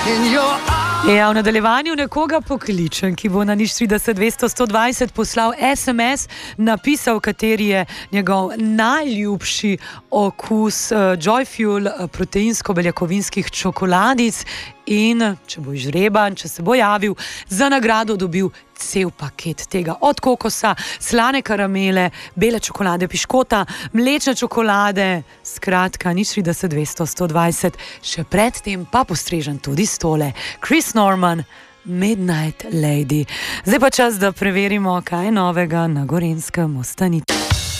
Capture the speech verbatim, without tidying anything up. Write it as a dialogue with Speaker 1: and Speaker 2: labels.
Speaker 1: Ja, v nadaljevanju nekoga pokličem, ki bo na nič trideset dvesto sto dvajset poslal es em es, napisal, kateri je njegov najljubši okus uh, Joyfuel uh, proteinsko-beljakovinskih čokoladic in, če bo izžreban, če se bo javil, za nagrado dobil cel paket tega. Od kokosa, slane karamele, bele čokolade, piškota, mlečne čokolade, skratka, nič trideset dvesto sto dvajset. Še predtem pa postrežen tudi stole. Chris Norman, Midnight Lady. Zdaj pa čas, da preverimo, kaj je novega na Gorenjskem. Ostanite.